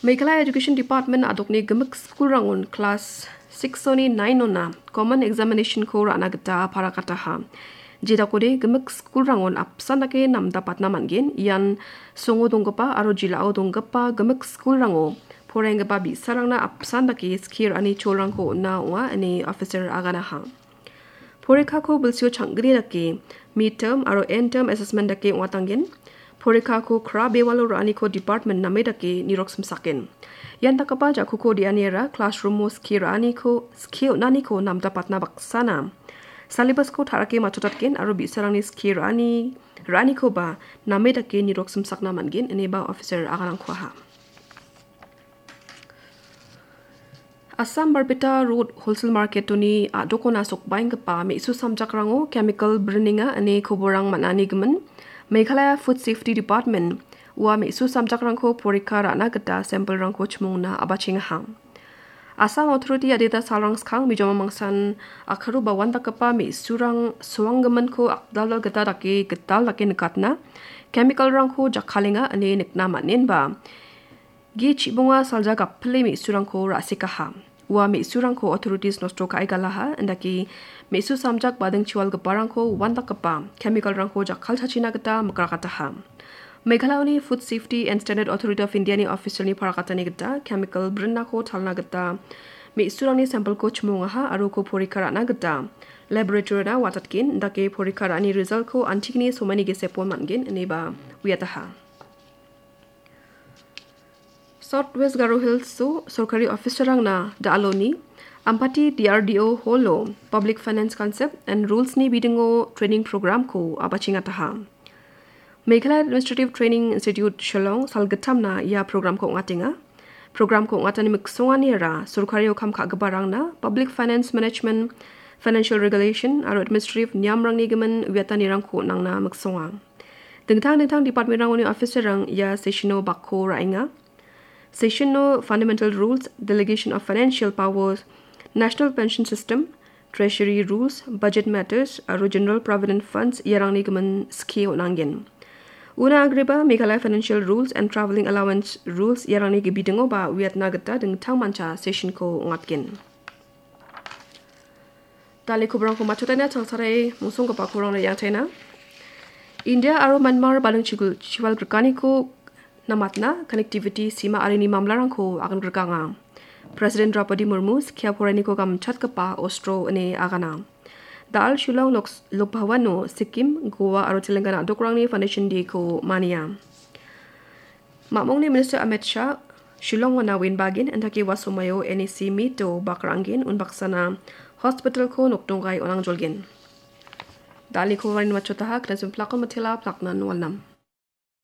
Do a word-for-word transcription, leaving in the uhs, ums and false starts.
Meghalaya Education Department adokni gemuk school rangun class six oni nine ona common examination ko rana gata para kata ha. Jeda kode gemuk school rangun apsan dake nam dapat namangin yan songo donggapa aro jilao donggapa gemuk school rango poreng gapa bi sarangna apsan dake skir ani cholrang ko na wa ani officer agana ha. Poreka ko bilsio changgri dake midterm aro end term assessment dake watangin Poreka ko krabe walo rani ko department na medake nirok semsakin. Yan takapa jaku ko dianiera classroom mo skirani ko skill nani ko nam dapat na baksana. Salibas ko tharake matutatkin aro bisarang ni skirani rani ko ba na medake nirok semsak na mangin ini ba officer akanang kuaha. Assam Barbita Road Wholesale Market tuni adoko nasok baing kepa me isu samjak rango chemical burninga ane koborang manani gemen. Meghalaya Food Safety Department wa me su samjak rangko porika rana gata sampel rangko chmungna abaching hang. Assam Authority adita sarang skang mijoma mangsan akharu bawan takapa me surang suanggaman ko akdal gata dake getal dake nekatna chemical rangko jakhalinga ane nekna manin ba. Gi chibunga salja gaple me surangko rasikaha. Wa me surangko authorities nostro ka igalaha andaki me su samjak badeng chiwal gaparangko wanda kapa chemical rangko jakhal chachina gata makrakata ha. Meghalaya Food Safety and Standard Authority of India ni official ni parakata ni gata chemical brinna ko thalna gata me surang ni sample ko chmunga ha aro ko porikara na gata laboratory na watatkin dake porikara ni result ko antikni somani ge sepon mangin ne ba wiata ha. Southwest Garo Hills so sorkari officer rang na da aloni Ampati D R D O holo public finance concept and rules ni bidingo training program ko abachinga taha. Meghalaya Administrative Training Institute Shillong salgatam na ya program ko ngatinga. Program ko ngatani miksonga ni ra sorkari okam ka gabarang na public finance management, financial regulation aro administrative niam rang ni gemen wiata ni rang ko nang na miksonga. Dengtang dengtang department rang ni officer rang ya sessiono bakko rainga. Session no fundamental rules, delegation of financial powers, national pension system, treasury rules, budget matters, aro general provident funds yarang ni gaman skill nangin. Una agreba Meghalaya financial rules and travelling allowance rules yarang ni gibidengo ba wiat nagata deng tang mancha session ko ngatkin. Tali ko brang ko matutana changsare musung ko pa kurang na yang China. India aro Myanmar balung chigul chiwal grkani ko namatna connectivity sima arini mamlarang ko akan gerkanga. President Draupadi Murmu skia porani ko kam chat kapa Austro ne agana. Dal Shillong lok lokbhawano Sikkim Goa aro Telangana dokrang ni foundation di ko mania. Mamong ni Minister Amit Shah Shillong wana win bagin andaki wasumayo N E C mito bakrangin unbaksana hospital ko noktongkai onang jolgin. Dali ko warin machotaha kresum plakon matila plaknan walnam.